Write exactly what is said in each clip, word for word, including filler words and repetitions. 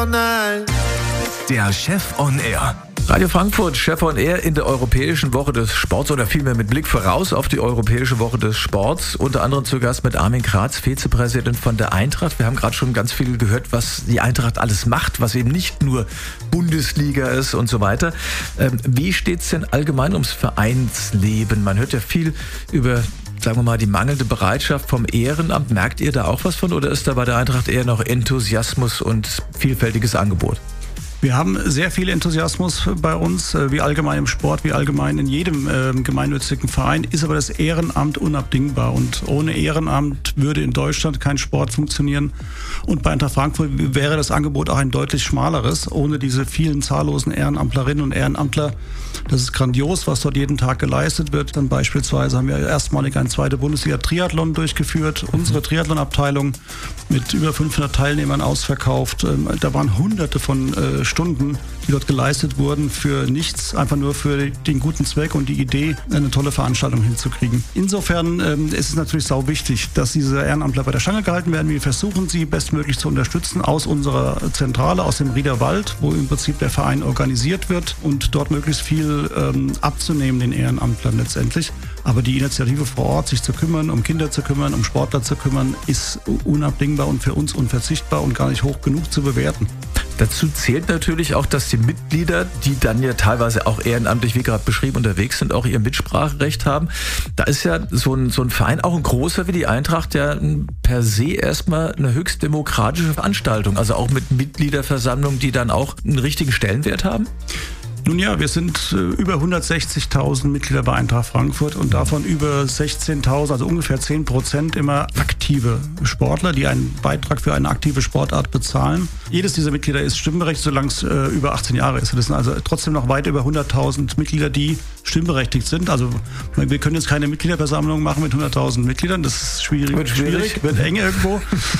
Der Chef on Air. Radio Frankfurt, Chef on Air in der Europäischen Woche des Sports oder vielmehr mit Blick voraus auf die Europäische Woche des Sports. Unter anderem zu Gast mit Armin Kratz, Vizepräsident von der Eintracht. Wir haben gerade schon ganz viel gehört, was die Eintracht alles macht, was eben nicht nur Bundesliga ist und so weiter. Ähm, wie steht es denn allgemein ums Vereinsleben? Man hört ja viel über, sagen wir mal, die mangelnde Bereitschaft vom Ehrenamt. Merkt ihr da auch was von oder ist da bei der Eintracht eher noch Enthusiasmus und vielfältiges Angebot? Wir haben sehr viel Enthusiasmus bei uns, wie allgemein im Sport, wie allgemein in jedem äh, gemeinnützigen Verein, ist aber das Ehrenamt unabdingbar. Und ohne Ehrenamt würde in Deutschland kein Sport funktionieren. Und bei Eintracht Frankfurt wäre das Angebot auch ein deutlich schmaleres, ohne diese vielen zahllosen Ehrenamtlerinnen und Ehrenamtler. Das ist grandios, was dort jeden Tag geleistet wird. Dann beispielsweise haben wir erstmalig eine zweite Bundesliga-Triathlon durchgeführt. Unsere Triathlon-Abteilung mit über fünfhundert Teilnehmern ausverkauft. Da waren hunderte von äh, Stunden, die dort geleistet wurden, für nichts, einfach nur für den guten Zweck und die Idee, eine tolle Veranstaltung hinzukriegen. Insofern ähm, ist es natürlich sau wichtig, dass diese Ehrenamtler bei der Stange gehalten werden. Wir versuchen sie bestmöglich zu unterstützen aus unserer Zentrale, aus dem Riederwald, wo im Prinzip der Verein organisiert wird und dort möglichst viel ähm, abzunehmen den Ehrenamtlern letztendlich. Aber die Initiative vor Ort, sich zu kümmern, um Kinder zu kümmern, um Sportler zu kümmern, ist unabdingbar und für uns unverzichtbar und gar nicht hoch genug zu bewerten. Dazu zählt natürlich auch, dass die Mitglieder, die dann ja teilweise auch ehrenamtlich, wie gerade beschrieben, unterwegs sind, auch ihr Mitspracherecht haben. Da ist ja so ein, so ein Verein, auch ein großer wie die Eintracht, ja per se erstmal eine höchst demokratische Veranstaltung. Also auch mit Mitgliederversammlungen, die dann auch einen richtigen Stellenwert haben. Nun ja, wir sind äh, über hundertsechzigtausend Mitglieder bei Eintracht Frankfurt und davon über sechzehntausend, also ungefähr zehn Prozent immer aktive Sportler, die einen Beitrag für eine aktive Sportart bezahlen. Jedes dieser Mitglieder ist stimmberechtigt, solange es äh, über achtzehn Jahre ist. Das sind also trotzdem noch weit über hunderttausend Mitglieder, die stimmberechtigt sind. Also wir können jetzt keine Mitgliederversammlung machen mit hunderttausend Mitgliedern. Das ist schwierig, wird, schwierig. schwierig, wird eng irgendwo.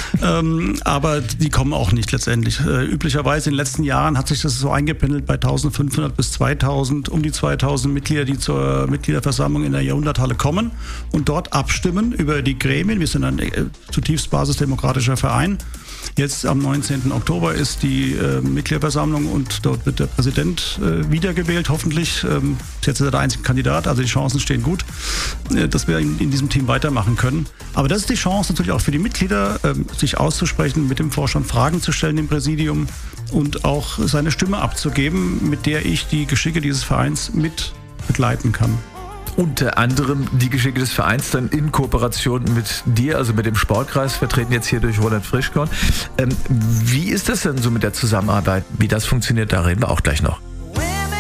ähm, aber die kommen auch nicht letztendlich. Äh, üblicherweise in den letzten Jahren hat sich das so eingependelt bei eintausendfünfhundert bis zweitausend, um die zweitausend Mitglieder, die zur Mitgliederversammlung in der Jahrhunderthalle kommen und dort abstimmen über die Gremien. Wir sind ein äh, zutiefst basisdemokratischer Verein. Jetzt am neunzehnten Oktober ist die äh, Mitgliederversammlung und dort wird der Präsident äh, wiedergewählt, hoffentlich. Ähm, jetzt ist er der einzige Kandidat, also die Chancen stehen gut, äh, dass wir in, in diesem Team weitermachen können. Aber das ist die Chance natürlich auch für die Mitglieder, äh, sich auszusprechen, mit dem Vorstand Fragen zu stellen im Präsidium und auch seine Stimme abzugeben, mit der ich die Geschicke dieses Vereins mit begleiten kann. Unter anderem die Geschicke des Vereins dann in Kooperation mit dir, also mit dem Sportkreis, vertreten jetzt hier durch Roland Frischkorn. Ähm, wie ist das denn so mit der Zusammenarbeit? Wie das funktioniert, da reden wir auch gleich noch.